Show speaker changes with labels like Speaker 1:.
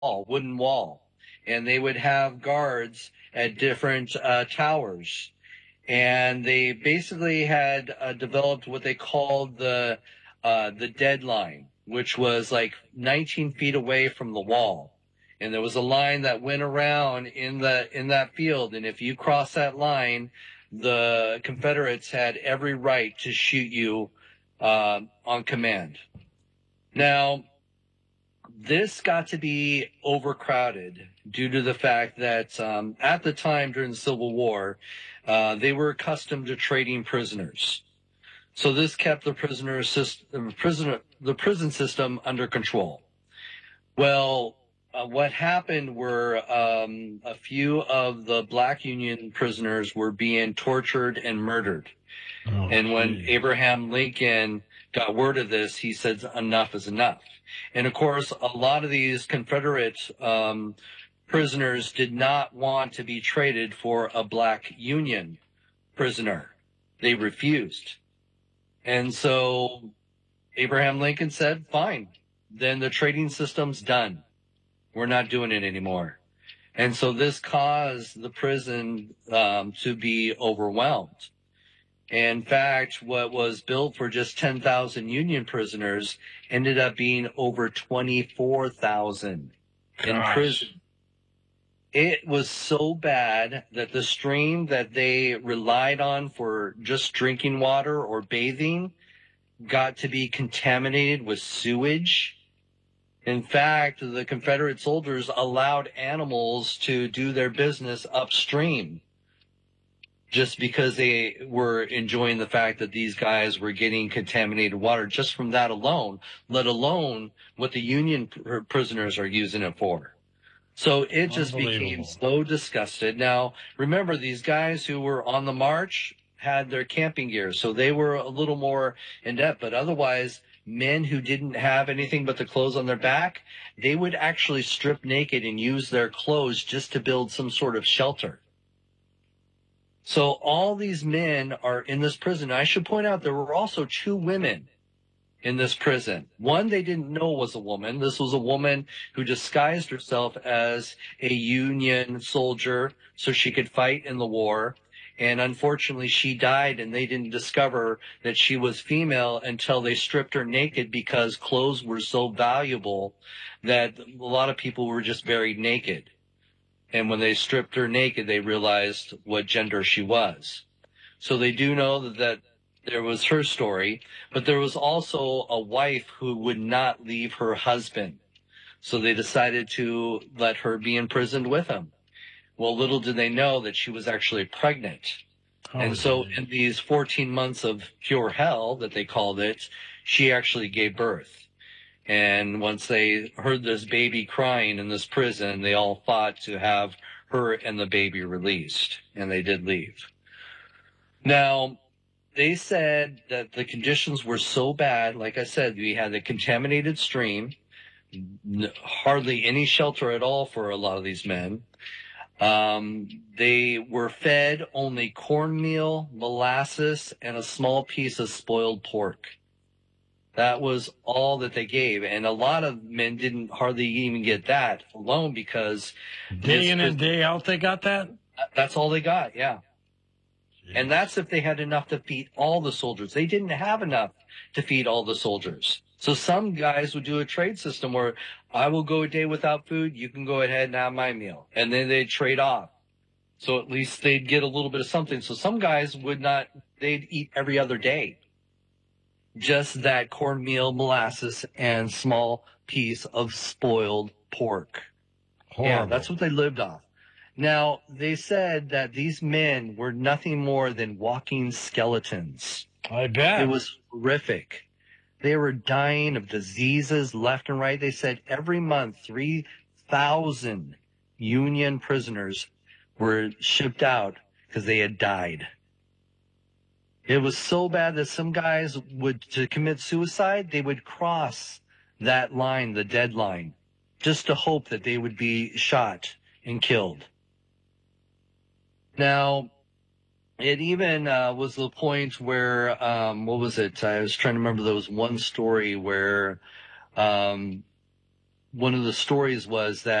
Speaker 1: wooden wall, and they would have guards at different towers. And they basically had developed what they called the deadline, which was like 19 feet away from the wall. And there was a line that went around in that field, and if you cross that line, the Confederates had every right to shoot you on command. Now, this got to be overcrowded due to the fact that at the time during the Civil War, they were accustomed to trading prisoners. So this kept the prison system under control. Well, what happened were a few of the Black Union prisoners were being tortured and murdered. Oh, and when Abraham Lincoln got word of this, he said, enough is enough. And of course, a lot of these Confederate prisoners did not want to be traded for a Black Union prisoner. They refused. And so Abraham Lincoln said, fine, then the trading system's done. We're not doing it anymore. And so this caused the prison to be overwhelmed. In fact, what was built for just 10,000 Union prisoners ended up being over 24,000 in prison. It was so bad that the stream that they relied on for just drinking water or bathing got to be contaminated with sewage. In fact, the Confederate soldiers allowed animals to do their business upstream just because they were enjoying the fact that these guys were getting contaminated water just from that alone, let alone what the Union prisoners are using it for. So it just became so disgusted. Now, remember, these guys who were on the march had their camping gear, so they were a little more in depth, but otherwise, men who didn't have anything but the clothes on their back, they would actually strip naked and use their clothes just to build some sort of shelter. So all these men are in this prison. I should point out there were also 2 women in this prison. One they didn't know was a woman. This was a woman who disguised herself as a Union soldier so she could fight in the war. And unfortunately, she died, and they didn't discover that she was female until they stripped her naked because clothes were so valuable that a lot of people were just buried naked. And when they stripped her naked, they realized what gender she was. So they do know that there was her story, but there was also a wife who would not leave her husband. So they decided to let her be imprisoned with him. Well, little did they know that she was actually pregnant. And so in these 14 months of pure hell, that they called it, she actually gave birth. And once they heard this baby crying in this prison, they all fought to have her and the baby released, and they did leave. Now, they said that the conditions were so bad. Like I said, we had a contaminated stream, hardly any shelter at all for a lot of these men. They were fed only cornmeal, molasses, and a small piece of spoiled pork. That was all that they gave. And a lot of men didn't hardly even get that alone because
Speaker 2: day in and day out they got that?
Speaker 1: That's all they got, yeah. Jeez. And that's if they had enough to feed all the soldiers. They didn't have enough to feed all the soldiers. So some guys would do a trade system where I will go a day without food, you can go ahead and have my meal. And then they'd trade off. So at least they'd get a little bit of something. So some guys they'd eat every other day. Just that cornmeal, molasses, and small piece of spoiled pork. Horrible. Yeah, that's what they lived off. Now, they said that these men were nothing more than walking skeletons.
Speaker 2: I bet.
Speaker 1: It was horrific. They were dying of diseases left and right. They said every month, 3,000 Union prisoners were shipped out because they had died. It was so bad that some guys to commit suicide, they would cross that line, the deadline, just to hope that they would be shot and killed. Now, it even was the point where, what was it? I was trying to remember. There was one story where one of the stories was that